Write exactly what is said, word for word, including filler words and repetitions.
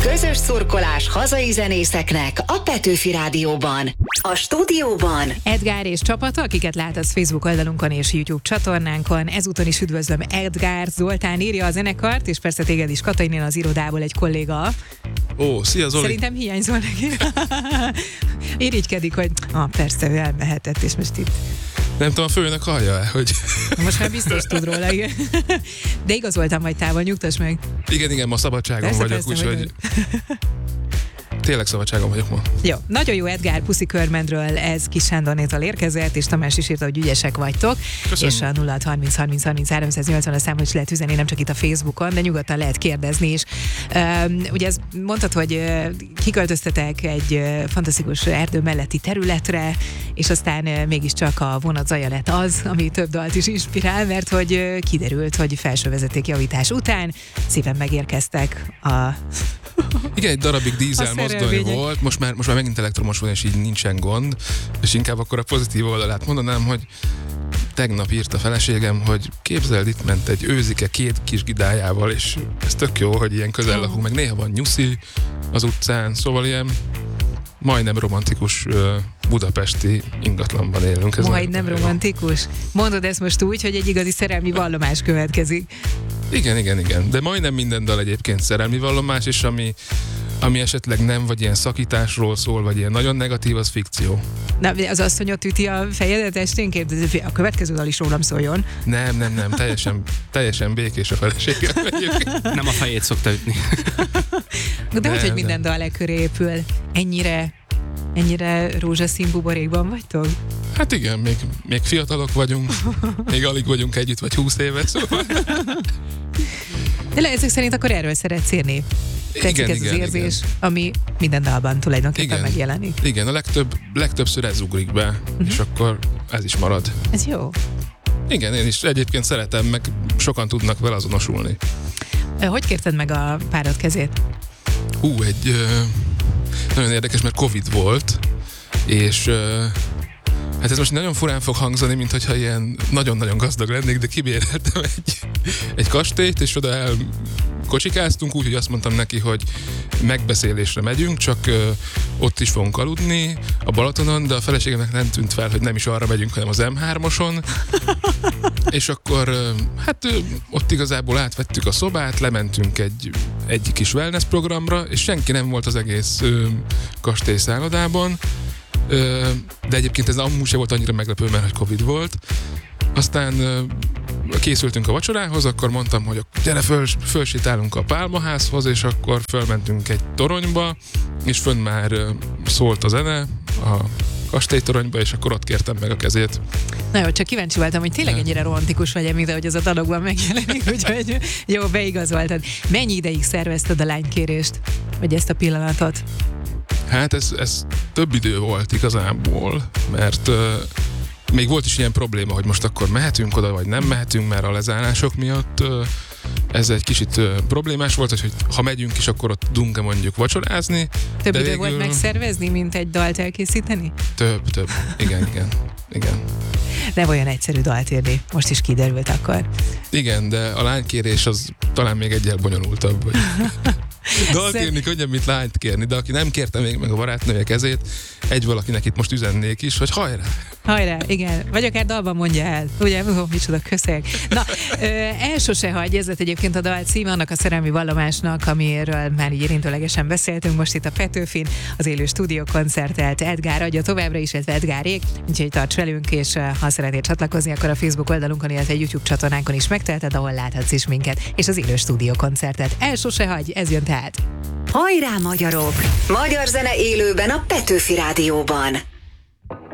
Közös szurkolás hazai zenészeknek a Petőfi Rádióban. A stúdióban Edgár és csapata, akiket látsz Facebook oldalunkon és YouTube csatornánkon. Ezúton is üdvözlöm Edgár, Zoltán írja a zenekart, és persze téged is Katalin az irodából egy kolléga. Ó, szia Zoli! Szerintem hiányzol neki. Irigykedik, hogy ah, persze, ő elmehetett, és most itt. Nem tudom, a főnök hallja-e, hogy... Most már biztos tud róla, igen. De igazoltam vagy távol, nyugtass meg. Igen, igen, ma szabadságon Persze, vagyok, persze, úgyhogy... Tényleg szabadságon vagyok ma. Jó, nagyon jó Edgár Puszi Körmendről, ez Kis Sándornétól érkezett, és Tamás is írta, hogy ügyesek vagytok. Köszönöm. És a nulla harminc harminc harminc háromszáznyolcvan a számot is lehet üzenni, nem csak itt a Facebookon, de nyugodtan lehet kérdezni is. Um, ugye ezt mondtad, hogy uh, kiköltöztetek egy uh, fantasztikus erdő melletti területre, és aztán uh, mégiscsak a vonat zaja lett az, ami több dalt is inspirál, mert hogy uh, kiderült, hogy felsővezetékjavítás után szépen megérkeztek a... Igen, egy darabig dízel mozdony volt, most már, most már megint elektromos van, és így nincsen gond, és inkább akkor a pozitív oldalát mondanám, hogy tegnap írt a feleségem, hogy képzeld, itt ment egy őzike két kis gidájával, és ez tök jó, hogy ilyen közel lakunk, meg néha van nyuszi az utcán, szóval ilyen majdnem romantikus uh, budapesti ingatlanban élünk. Ez majdnem romantikus? Jó. Mondod ezt most úgy, hogy egy igazi szerelmi vallomás következik. Igen, igen, igen, de majdnem minden dal egyébként szerelmi vallomás, és ami, ami esetleg nem, vagy ilyen szakításról szól, vagy ilyen nagyon negatív, az fikció. Na, az asszonyot üti a fejedet esténként? A következő dal is rólam szóljon. Nem, nem, nem, teljesen, teljesen békés a feleségem. Nem a fejét szokta ütni. De nem, hogy, hogy minden nem. dal e köré épül? Ennyire, ennyire rózsaszín buborékban vagytok? Hát igen, még, még fiatalok vagyunk, még alig vagyunk együtt, vagy húsz éve, szóval. De le, ezek szerint akkor erről szeretsz írni? Tetszik Igen, ez igen, az érzés, igen. ami minden dalban tulajdonképpen Igen. megjelenik. Igen, a legtöbb, legtöbbször ez ugrik be, uh-huh. és akkor ez is marad. Ez jó. Igen, én is egyébként szeretem, meg sokan tudnak vele azonosulni. Hogy kérted meg a párod kezét? Hú, egy ö, nagyon érdekes, mert Covid volt, és ö, hát ez most nagyon furán fog hangzani, mint hogyha ilyen nagyon-nagyon gazdag lennék, de kibéreltem egy, egy kastélyt, és oda el kocsikáztunk, úgyhogy azt mondtam neki, hogy megbeszélésre megyünk, csak ö, ott is fogunk aludni a Balatonon, de a feleségemnek nem tűnt fel, hogy nem is arra megyünk, hanem az em hármason. És akkor ö, hát ö, ott igazából átvettük a szobát, lementünk egy, egy kis wellness programra, és senki nem volt az egész ö, kastélyszállodában. Ö, de egyébként ez amúgy sem volt annyira meglepő, mert hogy Covid volt. Aztán ö, készültünk a vacsorához, akkor mondtam, hogy gyere föl, fölsétálunk a Pálmaházhoz, és akkor fölmentünk egy toronyba, és fönn már ö, szólt a zene a kastélytoronyba, és akkor ott kértem meg a kezét. Na jó, csak kíváncsi voltam, hogy tényleg ennyire romantikus vagy, mint ahogy az a dalokban megjelenik, úgyhogy jó, beigazoltad. Mennyi ideig szervezted a lánykérést, vagy ezt a pillanatot? Hát ez, ez több idő volt igazából, mert uh, még volt is ilyen probléma, hogy most akkor mehetünk oda, vagy nem mehetünk, mert a lezárások miatt uh, ez egy kicsit uh, problémás volt, hogy ha megyünk is, akkor ott tudunk-e mondjuk vacsorázni. Több de idő végül... volt megszervezni, mint egy dalt elkészíteni? Több, több. Igen, igen, igen. Nem olyan egyszerű dalt írni, most is kiderült akkor. Igen, de a lánykérés az talán még egyel bonyolultabb. Vagy... Dalt kérni könnyebb, mint lányt kérni, de aki nem kérte még meg a barátnője kezét, egy valakinek itt most üzennék is, hogy hajrá! Hajrá, igen. Vagy akár dalban mondja el. Ugye, oh, micsoda köszönjük. Na, ö, el sose hagy, ez lett egyébként a dal címe annak a szerelmi vallomásnak, amiről már így érintőlegesen beszéltünk most itt a Petőfin, az élő stúdiókoncertelt Edgár adja továbbra is, illetve Edgárék, úgyhogy tarts velünk, és ha szeretnél csatlakozni, akkor a Facebook oldalunkon, illetve a YouTube csatornánkon is megteheted, ahol láthatsz is minket, és az élő stúdiókoncertet. El sose hagy, ez jön tehát. Hajrá magyarok! Magyar zene élőben a Petőfi Rádióban.